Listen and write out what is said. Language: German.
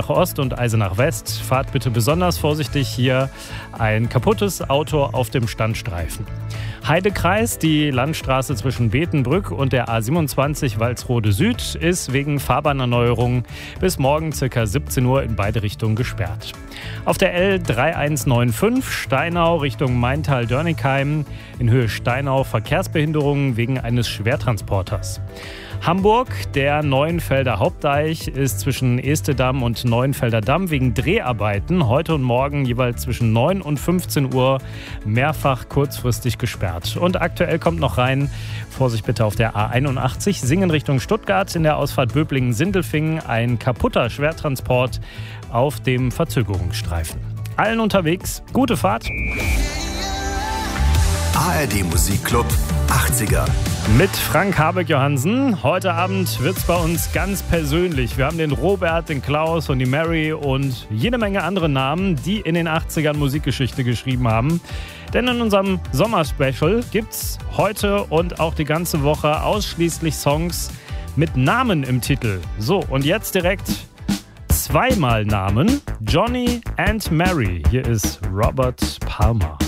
nach Ost und Eisenach West. Fahrt bitte besonders vorsichtig, hier ein kaputtes Auto auf dem Standstreifen. Heidekreis, die Landstraße zwischen Betenbrück und der A27 Walsrode Süd, ist wegen Fahrbahnerneuerung bis morgen ca. 17 Uhr in beide Richtungen gesperrt. Auf der L3195 Steinau Richtung Maintal-Dörnigheim in Höhe Steinau Verkehrsbehinderungen wegen eines Schwertransporters. Hamburg, der Neuenfelder Hauptdeich, ist zwischen Estedamm und Neuenfelder Damm wegen Dreharbeiten heute und morgen jeweils zwischen 9 und 15 Uhr mehrfach kurzfristig gesperrt. Und aktuell kommt noch rein, Vorsicht bitte auf der A81, Singen Richtung Stuttgart in der Ausfahrt Böblingen-Sindelfingen, ein kaputter Schwertransport auf dem Verzögerungsstreifen. Allen unterwegs, gute Fahrt. ARD Musikclub 80er. Mit Frank Habeck-Johansen. Heute Abend wird's bei uns ganz persönlich. Wir haben den Robert, den Klaus und die Mary und jede Menge andere Namen, die in den 80ern Musikgeschichte geschrieben haben. Denn in unserem Sommerspecial gibt's heute und auch die ganze Woche ausschließlich Songs mit Namen im Titel. So, und jetzt direkt zweimal Namen. Johnny and Mary. Hier ist Robert Palmer.